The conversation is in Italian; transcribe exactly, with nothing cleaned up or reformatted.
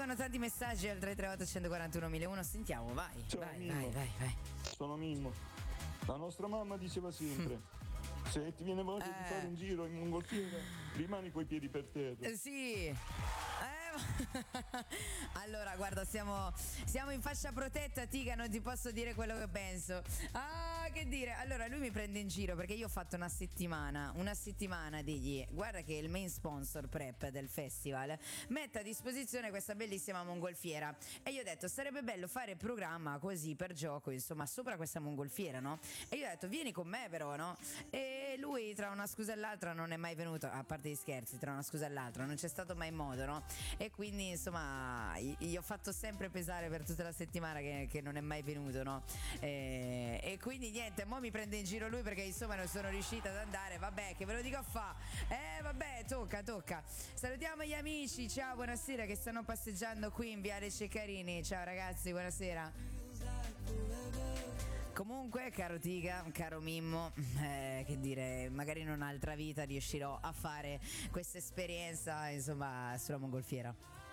arrivano tanti messaggi al tre tre otto uno quattro uno mille uno. Sentiamo, vai. Ciao, vai, Mimmo. vai, vai, vai. Sono Mimmo. La nostra mamma diceva sempre: se ti viene voglia Eh. di fare un giro in mongolfiera, rimani coi piedi per terra. Eh, sì. Eh, allora, guarda, siamo, siamo in fascia protetta, Tica, non ti posso dire quello che penso. Ah, che dire. Allora, lui mi prende in giro perché io ho fatto una settimana, una settimana digli, guarda che il main sponsor prep del festival mette a disposizione questa bellissima mongolfiera. E io ho detto, sarebbe bello fare programma così per gioco, insomma, sopra questa mongolfiera, no? E io ho detto, vieni con me però, no? E lui tra una scusa e l'altra non è mai venuto, a parte gli scherzi, tra una scusa e l'altra non c'è stato mai modo, no? E quindi insomma gli ho fatto sempre pesare per tutta la settimana che, che non è mai venuto, no? E, e quindi niente, mo mi prende in giro lui perché insomma non sono riuscita ad andare, vabbè, che ve lo dico a fa. Eh vabbè, tocca, tocca. Salutiamo gli amici, ciao, buonasera, che stanno passeggiando qui in Viale Ceccarini. Ciao ragazzi, buonasera. Comunque, caro Tica, caro Mimmo, eh, che dire, magari in un'altra vita riuscirò a fare questa esperienza, insomma, sulla mongolfiera.